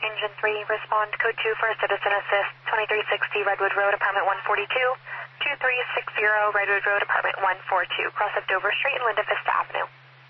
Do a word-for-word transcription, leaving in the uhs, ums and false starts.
Engine three, respond code two for citizen assist, twenty-three sixty Redwood Road, apartment one forty-two, two three six zero Redwood Road, apartment one forty-two, cross up Dover Street and Linda Vista Avenue.